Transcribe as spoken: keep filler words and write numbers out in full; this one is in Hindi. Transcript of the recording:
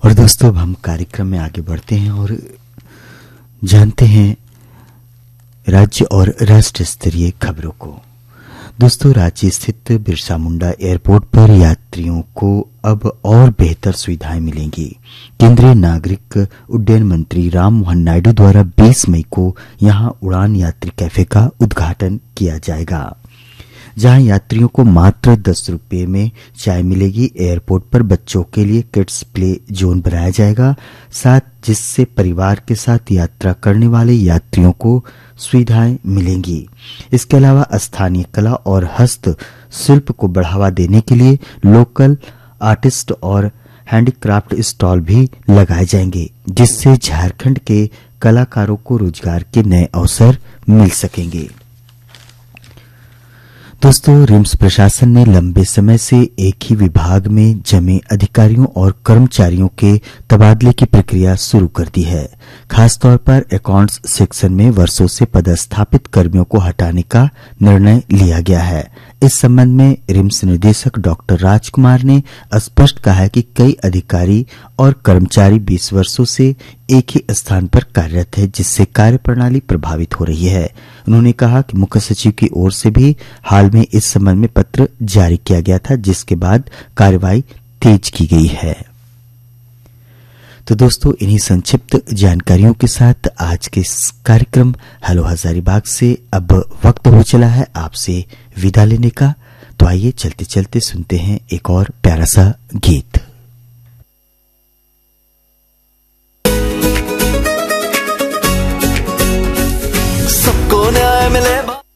और दोस्तों अब हम कार्यक्रम में आगे बढ़ते हैं और जानते हैं राज्य और राष्ट्र स्तरीय खबरों को। दोस्तों, रांची स्थित बिरसा मुंडा एयरपोर्ट पर यात्रियों को अब और बेहतर सुविधाएं मिलेंगी। केंद्रीय नागरिक उड्डयन मंत्री राममोहन नायडू द्वारा बीस मई को यहां उड़ान यात्री कैफे का उद्घाटन किया जाएगा, जहां यात्रियों को मात्र दस रुपये में चाय मिलेगी। एयरपोर्ट पर बच्चों के लिए किड्स प्ले जोन बनाया जाएगा, साथ जिससे परिवार के साथ यात्रा करने वाले यात्रियों को सुविधाएं मिलेंगी। इसके अलावा स्थानीय कला और हस्त शिल्प को बढ़ावा देने के लिए लोकल आर्टिस्ट और हैंडीक्राफ्ट स्टॉल भी लगाए जाएंगे, जिससे झारखंड के कलाकारों को रोजगार के नए अवसर मिल सकेंगे। दोस्तों, रिम्स प्रशासन ने लंबे समय से एक ही विभाग में जमे अधिकारियों और कर्मचारियों के तबादले की प्रक्रिया शुरू कर दी है। खासतौर पर अकाउंट्स सेक्शन में वर्षों से पदस्थापित कर्मियों को हटाने का निर्णय लिया गया है। इस संबंध में रिम्स निदेशक डॉक्टर राजकुमार ने स्पष्ट कहा है कि कई अधिकारी और कर्मचारी बीस वर्षों से एक ही स्थान पर कार्यरत है, जिससे कार्यप्रणाली प्रभावित हो रही है। उन्होंने कहा कि मुख्य सचिव की ओर से भी हाल में इस संबंध में पत्र जारी किया गया था, जिसके बाद कार्रवाई तेज की गई है। तो दोस्तों, इन्हीं संक्षिप्त जानकारियों के साथ आज के इस कार्यक्रम हेलो हजारीबाग से अब वक्त हो चला है आपसे विदा लेने का। तो आइए चलते चलते सुनते हैं एक और प्यारा सा गीत। सबको न्याय मिले।